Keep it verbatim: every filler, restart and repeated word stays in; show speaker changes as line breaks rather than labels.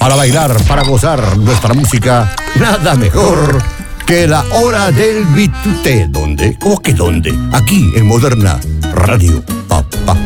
Para bailar, para gozar nuestra música, nada mejor que la hora del Bituté. ¿Dónde? ¿Cómo que dónde? Aquí en Moderna Radio.